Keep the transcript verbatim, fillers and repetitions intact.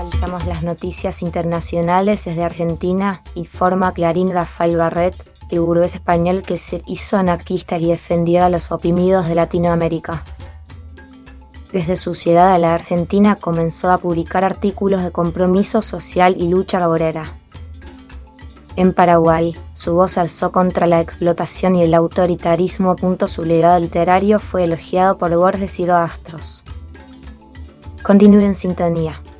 Actualizamos las noticias internacionales desde Argentina. Informa Clarín. Rafael Barret, el burgués español que se hizo anarquista y defendió a los oprimidos de Latinoamérica. Desde su llegada a la Argentina comenzó a publicar artículos de compromiso social y lucha obrera. En Paraguay, su voz alzó contra la explotación y el autoritarismo. Su legado literario fue elogiado por Borges y Roastros. Continúe en sintonía.